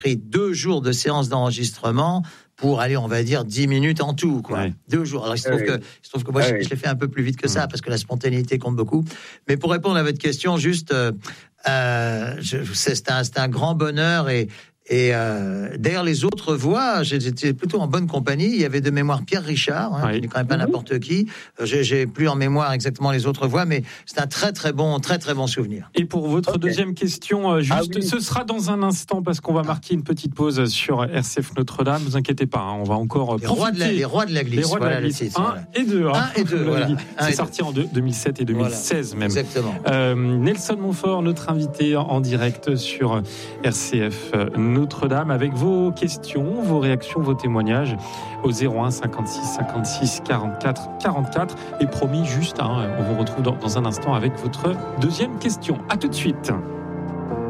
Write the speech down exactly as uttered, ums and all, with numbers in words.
pris deux jours de séance d'enregistrement pour aller, on va dire, dix minutes en tout, quoi. Ouais. Deux jours. Alors, il se trouve, ouais. que, il se trouve que moi, ouais. je, je l'ai fait un peu plus vite que ça, parce que la spontanéité compte beaucoup. Mais pour répondre à votre question, juste, euh, euh, je, c'est, un, c'est un grand bonheur et, Et euh, d'ailleurs, les autres voix, j'étais plutôt en bonne compagnie. Il y avait de mémoire Pierre Richard, hein, oui. qui n'est quand même pas mmh. n'importe qui. J'ai, j'ai plus en mémoire exactement les autres voix, mais c'est un très très bon, très très bon souvenir. Et pour votre okay. deuxième question, juste, ah oui. ce sera dans un instant parce qu'on va marquer une petite pause sur R C F Notre-Dame. Ne vous inquiétez pas, hein, on va encore les profiter. Rois de la, les rois de la glisse. Les rois de voilà, la glisse. Un voilà. et deux. Hein, un et deux. Voilà. C'est un sorti en deux, deux mille sept et deux mille seize voilà. même. Exactement. Euh, Nelson Montfort, notre invité en direct sur R C F Notre-Dame, avec vos questions, vos réactions, vos témoignages au zéro un cinquante-six cinquante-six quarante-quatre quarante-quatre. Et promis, juste, hein, on vous retrouve dans, dans un instant avec votre deuxième question. À tout de suite.